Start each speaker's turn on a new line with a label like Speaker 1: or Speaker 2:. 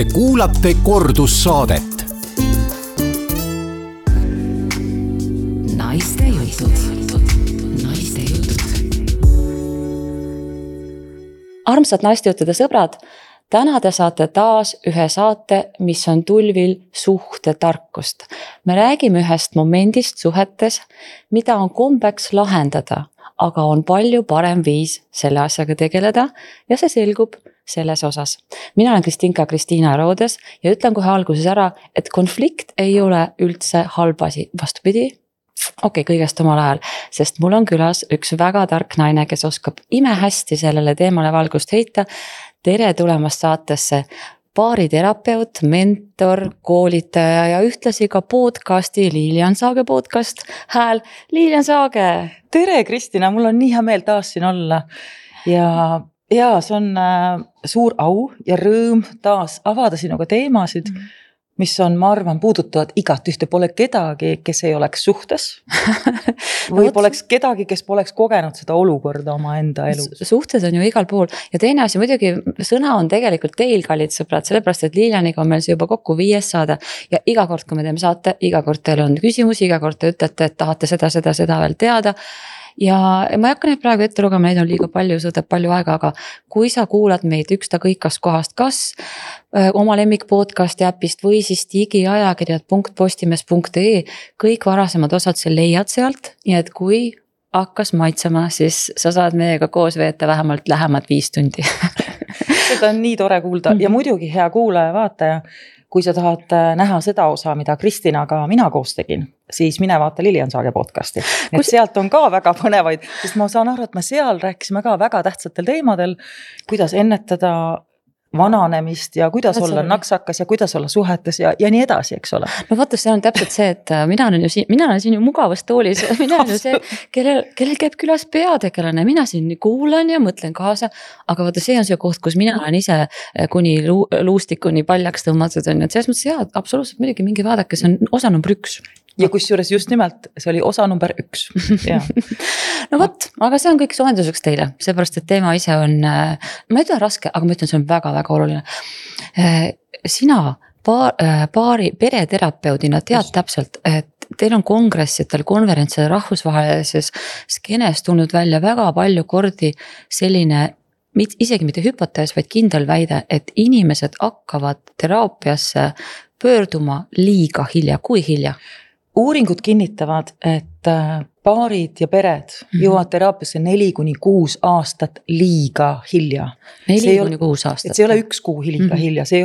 Speaker 1: Te kuulate kordussaadet.
Speaker 2: Naiste jutud. Armsad naistejuttude sõbrad, täna te saate taas ühe saate, mis on tulvil suhtetarkust. Me räägime ühest momendist suhetes, mida on kombeks lahendada, aga on palju parem viis selle asjaga tegeleda ja see selgub selles osas. Mina olen Kristiina Roodes ja ütlen kohe alguses ära, et konflikt ei ole üldse halb asi. Vastupidi, kõigest omal ajal, sest mul on külas üks väga tark naine, kes oskab imehästi sellele teemale valgust heita. Tere tulemast saatesse baariterapeut, mentor, koolitaja ja ühtlasi ka podcasti Lilian Saage podcast Hääl. Lilian Saage!
Speaker 3: Tere Kristina, mul on nii hea meel taas siin olla ja see on suur au ja rõõm taas avada sinuga teemasid, mis on, ma arvan, puudutavad igat ühte. Pole kedagi, kes ei oleks suhtes või poleks kedagi, kes poleks kogenud seda olukorda oma enda elus.
Speaker 2: Suhted on ju igal pool ja teine asi muidugi sõna on tegelikult teil, kallid sõbrad, sellepärast, et Lilianiga on meil see juba kokku 5. saade ja iga kord, kui me teeme saate, iga kord teil on küsimusi, iga kord te ütlete, et tahate seda veel teada. Ja ma ei hakka neid praegu ette lugema, neid on liiga palju, see võtab palju aega, aga kui sa kuulad meid ükstakõikast kohast, kas oma lemmik podcasti äpist või siis digiajakirjad.postimees.ee, kõik varasemad osad sa leiad sealt, nii et kui hakkas maitsema, siis sa saad meiega koos veeta vähemalt lähemad 5 tundi.
Speaker 3: Seda on nii tore kuulda ja muidugi hea kuulaja, vaataja, kui sa tahad näha seda osa, mida Kristinaga mina koos tegin, siis mine vaata Lilian Saage podcasti. Et sealt on ka väga põnevaid, sest ma saan aru, et me seal rääkisime ka väga tähtsatel teemadel, kuidas ennetada vananemist ja kuidas olla naksakas ja kuidas olla suhetes ja nii edasi, eks ole.
Speaker 2: No vaata, see on täpselt see, et mina olen siin ju mugavas toolis, mina olen ju see, kellel käib külas peategelane, mina siin kuulan ja mõtlen kaasa, aga vaata, see on see koht, kus mina olen ise kuni luustikuni paljaks tõmmatud on, et selles mõttes jah, absoluutselt muidugi mingi vaadake, see on osa number 1.
Speaker 3: Ja kusjuures just nimelt, see oli osa number 1.
Speaker 2: No võt, aga see on kõik soojenduseks teile, seepärast, et teema ise on, ma ei tea raske, aga ma ütlen, see on väga-väga oluline. Sina pereterapeudina tead täpselt, et teil on kongressitel, konverentsil, rahvusvahelises skeenes tulnud välja väga palju kordi selline, isegi mitte hüpotees, vaid kindel väide, et inimesed hakkavad teraapiasse pöörduma liiga hilja, kui hilja?
Speaker 3: Uuringud kinnitavad, et paarid ja pered jõuavad teraapiasse 4-6 aastat liiga hilja.
Speaker 2: 4-6 aastat.
Speaker 3: See ei ole 1 kuu liiga hilja, see